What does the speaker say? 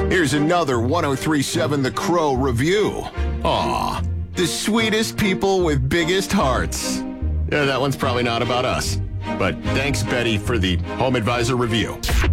Here's another 1037 The Crow review. Aw, the sweetest people with biggest hearts. Yeah, that one's probably not about us. But thanks, Betty, for the Home Advisor review.